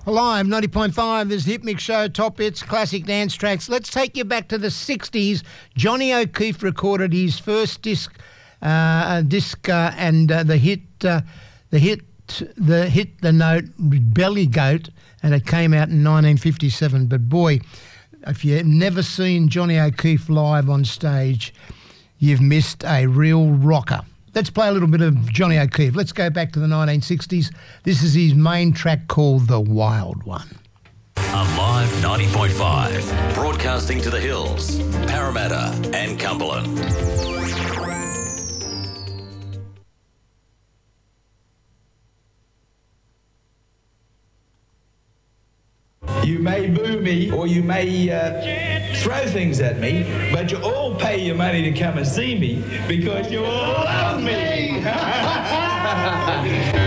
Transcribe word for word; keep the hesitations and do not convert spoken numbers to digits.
Live ninety point five is the Hit Mix Show, top hits, classic dance tracks. Let's take you back to the sixties. Johnny O'Keefe recorded his first disc, uh, disc, uh, and uh, the hit, uh, the hit, the hit, the note, Belly Goat, and it came out in nineteen fifty-seven. But boy, if you've never seen Johnny O'Keefe live on stage, you've missed a real rocker. Let's play a little bit of Johnny O'Keefe. Let's go back to the nineteen sixties. This is his main track called The Wild One. Alive ninety point five, broadcasting to the hills, Parramatta and Cumberland. You may boo me or you may uh, throw things at me, but you all pay your money to come and see me because you all love me.